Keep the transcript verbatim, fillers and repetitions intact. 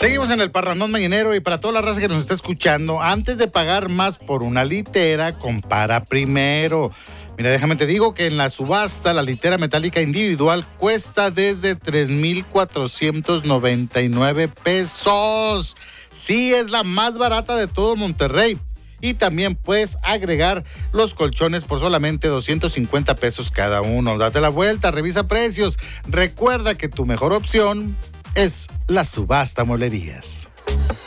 Seguimos en el Parrandón Mañanero y para toda la raza que nos está escuchando, antes de pagar más por una litera, compara primero. Mira, déjame te digo que en la subasta la litera metálica individual cuesta desde tres mil cuatrocientos noventa y nueve pesos. Sí, es la más barata de todo Monterrey. Y también puedes agregar los colchones por solamente doscientos cincuenta pesos cada uno. Date la vuelta, revisa precios. Recuerda que tu mejor opción es la Subasta Mueblerías.